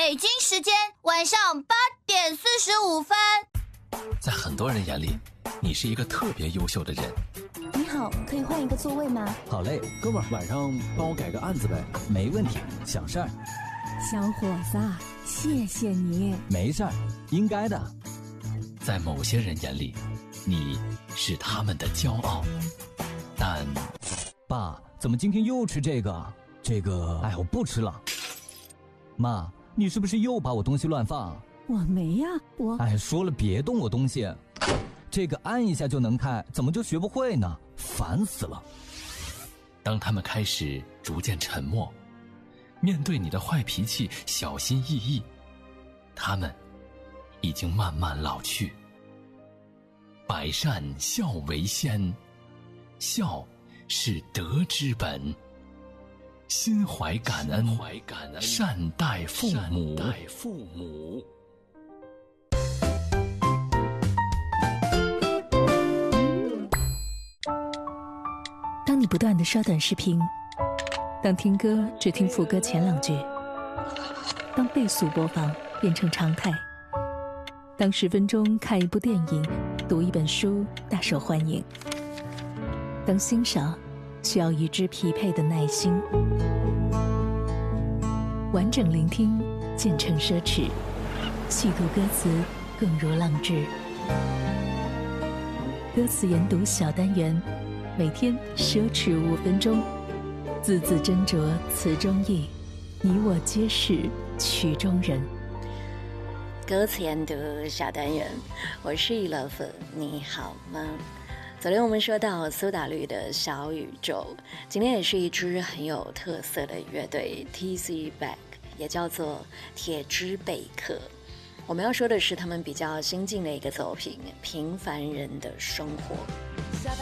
北京时间晚上8:45。 在很多人眼里，你是一个特别优秀的人。 你好，可以换一个座位吗？ 好嘞，哥们儿，晚上帮我改个案子呗。没问题，想事儿。 小伙子，谢谢你。 没事儿，应该的。 在某些人眼里，你是他们的骄傲，但…… 爸，怎么今天又吃这个？哎，我不吃了。妈，你是不是又把我东西乱放？ 我没呀， 哎，说了别动我东西。这个按一下就能开，怎么就学不会呢？烦死了。 当他们开始逐渐沉默，面对你的坏脾气小心翼翼，他们已经慢慢老去。百善孝为先，孝是德之本。心怀感恩，善待父母。 当你不断地刷短视频，当听歌只听副歌前2句，当倍速播放变成常态，当10分钟看一部电影、读一本书大受欢迎，当欣赏需要与之匹配的耐心，完整聆听渐成奢侈，细读歌词更如浪掷。歌词研读小单元，每天奢侈5分钟，字字斟酌词中意，你我皆是曲中人。 歌词研读小单元，我是love，你好吗？昨天我们说到苏打绿的小宇宙，今天也是一支很有特色的乐队 TC Back， 也叫做铁之贝克。我们要说的是他们比较新进的一个作品《平凡人的生活》。